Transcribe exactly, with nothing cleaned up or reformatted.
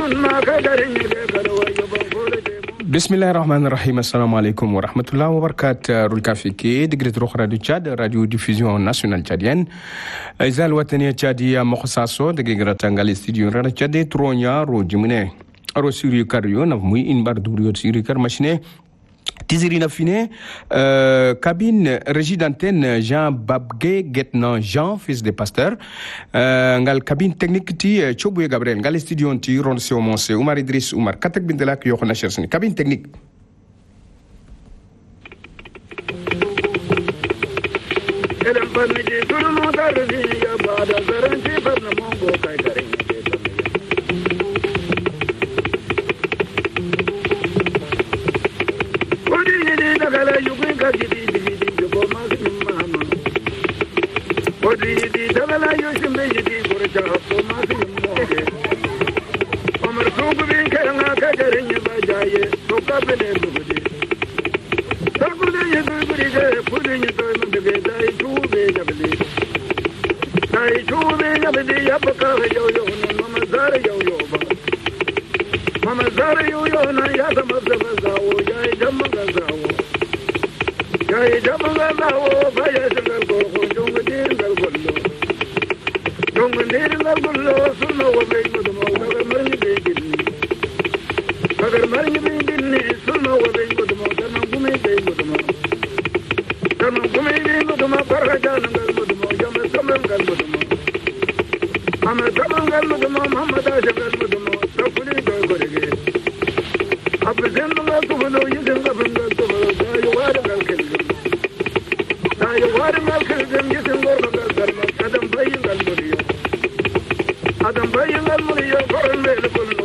Bismillah ar-Rahman ar-Rahim. Assalamu alaikum wa rahmatullahi wa barakatuh. Rul Kafiki, degré de Radio Tchad, radio diffusion nationale tchadienne. Izal Watania Tchadia Moksaso, degré Gratangal studio Radio Tchad, Tronia, Rojimune, Rosuri Kario, Navmui, Inbar Durio Siri Karmachine. Tizirina Fine, euh, cabine régie d'antenne Jean Babge Getnan Jean, fils de pasteur. Euh, ngal cabine technique ti Chobouye Gabriel, ngal studio ti Ron Seomonse, Oumar Idriss Oumar, Katek Bindelak Yokhna Chersini. Cabine technique. Adam bayin al muriyo koran mele kullu